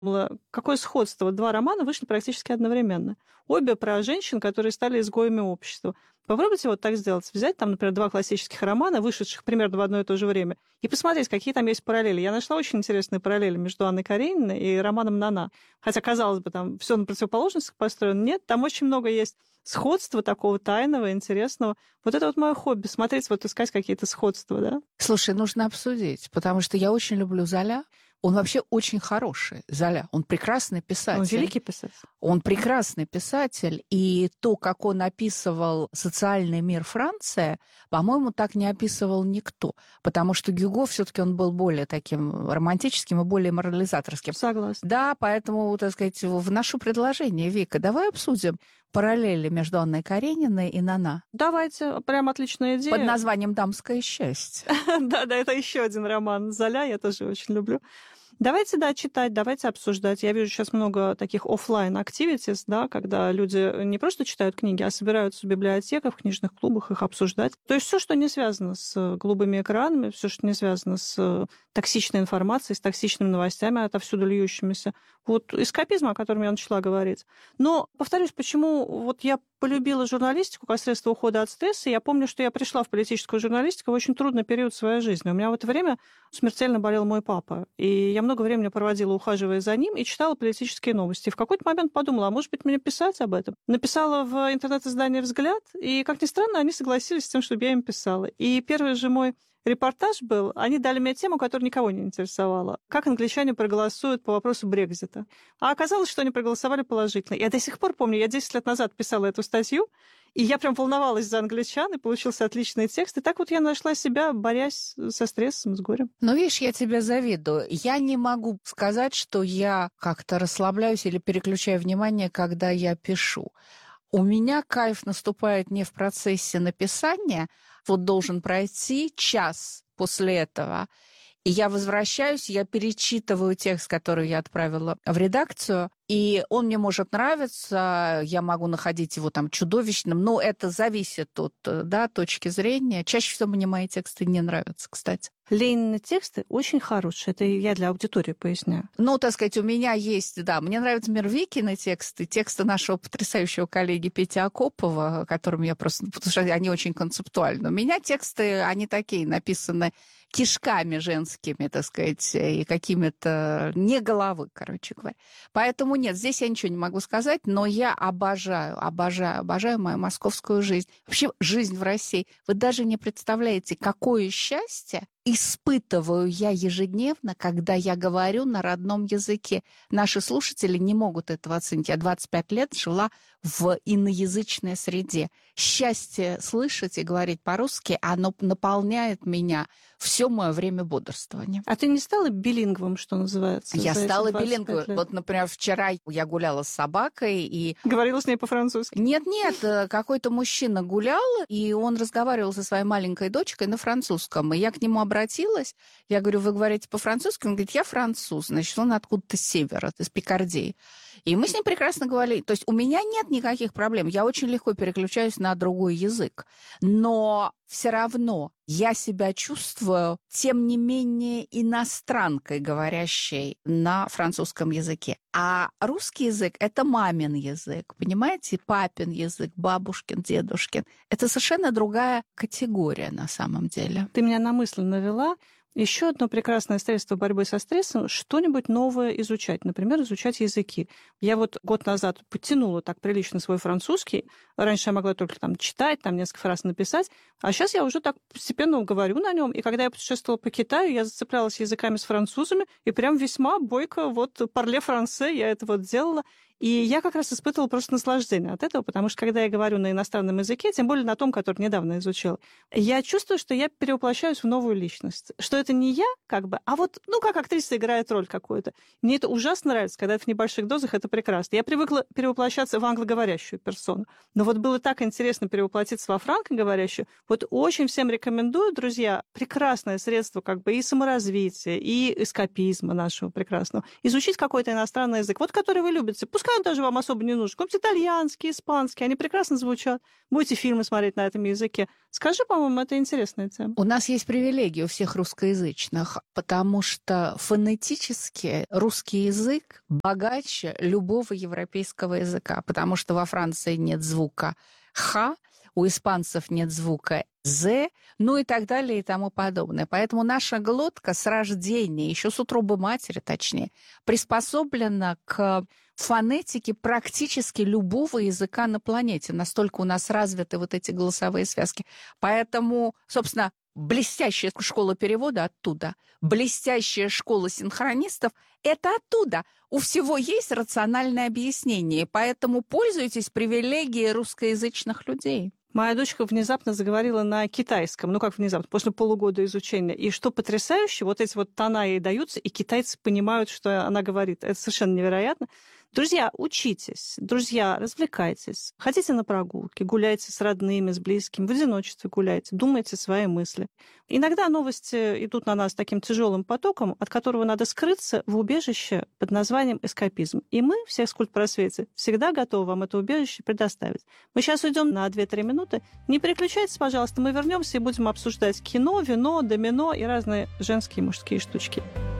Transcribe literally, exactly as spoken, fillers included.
Было какое сходство. Вот два романа вышли практически одновременно. Обе про женщин, которые стали изгоями общества. Попробуйте вот так сделать. Взять там, например, два классических романа, вышедших примерно в одно и то же время, и посмотреть, какие там есть параллели. Я нашла очень интересные параллели между Анной Карениной и романом «Нана». Хотя, казалось бы, там все на противоположностях построено. Нет, там очень много есть сходства такого тайного, интересного. Вот это вот мое хобби, смотреть, вот искать какие-то сходства, да? Слушай, нужно обсудить, потому что я очень люблю Золя. Он вообще очень хороший, Золя. Он прекрасный писатель. Он великий писатель. Он прекрасный писатель. И то, как он описывал социальный мир Франции, по-моему, так не описывал никто. Потому что Гюго все-таки он был более таким романтическим и более морализаторским. Согласна. Да, поэтому, так сказать, вношу предложение, Вика, давай обсудим параллели между Анной Карениной и Нана. Давайте, прям отличная идея. Под названием «Дамское счастье». Да-да, это еще один роман Золя, я тоже очень люблю. Давайте, да, читать, давайте обсуждать. Я вижу сейчас много таких офлайн activities, да, когда люди не просто читают книги, а собираются в библиотеках, в книжных клубах их обсуждать. То есть все, что не связано с голубыми экранами, все, что не связано с токсичной информацией, с токсичными новостями, отовсюду льющимися. Вот эскапизм, о котором я начала говорить. Но, повторюсь, почему вот я полюбила журналистику как средство ухода от стресса. Я помню, что я пришла в политическую журналистику в очень трудный период своей жизни. У меня в это время смертельно болел мой папа. И я много времени проводила, ухаживая за ним, и читала политические новости. И в какой-то момент подумала, а может быть, мне писать об этом? Написала в интернет-издании «Взгляд», и, как ни странно, они согласились с тем, чтобы я им писала. И первый же мой репортаж был, они дали мне тему, которая никого не интересовала. Как англичане проголосуют по вопросу Брексита. А оказалось, что они проголосовали положительно. Я до сих пор помню, я десять лет назад писала эту статью, и я прям волновалась за англичан, и получился отличный текст. И так вот я нашла себя, борясь со стрессом, с горем. Ну, видишь, я тебе завидую. Я не могу сказать, что я как-то расслабляюсь или переключаю внимание, когда я пишу. У меня кайф наступает не в процессе написания. Вот должен пройти час после этого, и я возвращаюсь, я перечитываю текст, который я отправила в редакцию, и он мне может нравиться, я могу находить его там чудовищным, но это зависит от, да, точки зрения. Чаще всего мне мои тексты не нравятся, кстати. Ленины тексты очень хорошие. Это я для аудитории поясняю. Ну, так сказать, у меня есть, да, мне нравятся Викины тексты, тексты нашего потрясающего коллеги Пети Акопова, которым я просто... Потому что они очень концептуальны. У меня тексты, они такие, написаны кишками женскими, так сказать, и какими-то... Не головы, короче говоря. Поэтому нет, здесь я ничего не могу сказать, но я обожаю, обожаю, обожаю мою московскую жизнь. Вообще, жизнь в России. Вы даже не представляете, какое счастье испытываю я ежедневно, когда я говорю на родном языке. Наши слушатели не могут этого оценить. Я двадцать пять лет жила в иноязычной среде. Счастье слышать и говорить по-русски, оно наполняет меня все мое время бодрствования. А ты не стала билингвом, что называется? Я стала билингвом. Вот, например, вчера я гуляла с собакой и... Говорила с ней по-французски? Нет-нет, какой-то мужчина гулял, и он разговаривал со своей маленькой дочкой на французском. И я к нему обратилась, я говорю, вы говорите по-французски? Он говорит, я француз, значит, он откуда-то с севера, из Пикардии. И мы с ним прекрасно говорили. То есть у меня нет никаких проблем. Я очень легко переключаюсь на другой язык. Но все равно я себя чувствую, тем не менее, иностранкой, говорящей на французском языке. А русский язык – это мамин язык, понимаете? Папин язык, бабушкин, дедушкин. Это совершенно другая категория на самом деле. Ты меня на мысль навела. Еще одно прекрасное средство борьбы со стрессом – что-нибудь новое изучать. Например, изучать языки. Я вот год назад подтянула так прилично свой французский. Раньше я могла только там читать, там несколько раз написать. А сейчас я уже так постепенно говорю на нем. И когда я путешествовала по Китаю, я зацеплялась языками с французами. И прям весьма бойко вот «парле франце» я это вот делала. И я как раз испытывала просто наслаждение от этого, потому что когда я говорю на иностранном языке, тем более на том, который недавно изучила, я чувствую, что я перевоплощаюсь в новую личность. Что это не я, как бы, а вот, ну, как актриса играет роль какую-то. Мне это ужасно нравится, когда это в небольших дозах, это прекрасно. Я привыкла перевоплощаться в англоговорящую персону. Но вот было так интересно перевоплотиться во франкоговорящую. Вот очень всем рекомендую, друзья, прекрасное средство как бы и саморазвития, и эскапизма нашего прекрасного. Изучить какой-то иностранный язык, вот который вы любите. Пускай Пускай он даже вам особо не нужен. Какой-нибудь итальянский, испанский, они прекрасно звучат. Будете фильмы смотреть на этом языке. Скажи, по-моему, это интересная тема. У нас есть привилегия у всех русскоязычных, потому что фонетически русский язык богаче любого европейского языка, потому что во Франции нет звука «х», у испанцев нет звука «з», ну и так далее и тому подобное. Поэтому наша глотка с рождения, еще с утробы матери точнее, приспособлена к фонетике практически любого языка на планете. Настолько у нас развиты вот эти голосовые связки. Поэтому, собственно, блестящая школа перевода оттуда, блестящая школа синхронистов – это оттуда. У всего есть рациональное объяснение, поэтому пользуйтесь привилегией русскоязычных людей. Моя дочка внезапно заговорила на китайском, ну как внезапно, после полугода изучения. И что потрясающе, вот эти вот тона ей даются, и китайцы понимают, что она говорит. Это совершенно невероятно. Друзья, учитесь, друзья, развлекайтесь, ходите на прогулки, гуляйте с родными, с близкими, в одиночестве гуляйте, думайте свои мысли. Иногда новости идут на нас таким тяжелым потоком, от которого надо скрыться в убежище под названием эскапизм. И мы, все в Культпросвете, всегда готовы вам это убежище предоставить. Мы сейчас уйдем на две-три минуты. Не переключайтесь, пожалуйста, мы вернемся и будем обсуждать кино, вино, домино и разные женские и мужские штучки.